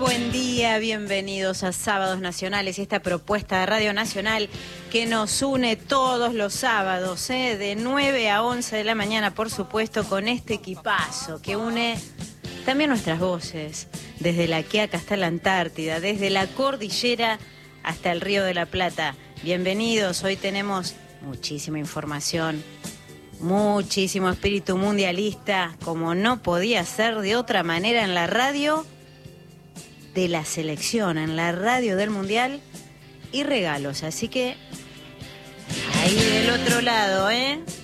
buen día, bienvenidos a Sábados Nacionales y esta propuesta de Radio Nacional que nos une todos los sábados, de 9 a 11 de la mañana, por supuesto, con este equipazo que une también nuestras voces, desde la Quiaca hasta la Antártida, desde la cordillera hasta el Río de la Plata. Bienvenidos, hoy tenemos muchísima información, muchísimo espíritu mundialista, como no podía ser de otra manera en la radio de la selección, en la radio del Mundial, y regalos. Así que ahí del otro lado,